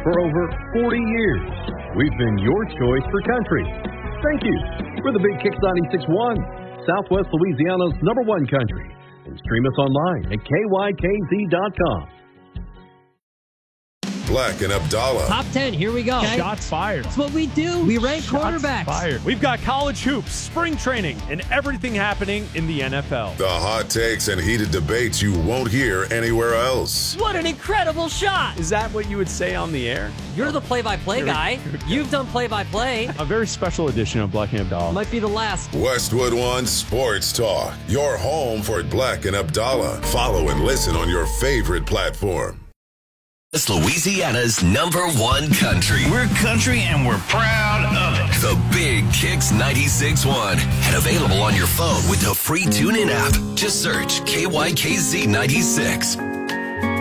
for over 40 years. We've been your choice for country. Thank you. We're the Big Kicks 96.1, Southwest Louisiana's #1 country. And stream us online at KYKZ.com. Black and Abdallah. Top 10, here we go. Okay. Shots fired. That's what we do. We rank quarterbacks. Fired. We've got college hoops, spring training, and everything happening in the NFL. The hot takes and heated debates you won't hear anywhere else. What an incredible shot. Is that what you would say on the air? You're the play-by-play guy. You've done play-by-play. A very special edition of Black and Abdallah. Might be the last. Westwood One Sports Talk. Your home for Black and Abdallah. Follow and listen on your favorite platform. It's Louisiana's #1 country. We're country and we're proud of it. The Big Kicks 96.1. And available on your phone with the free TuneIn app. Just search KYKZ 96.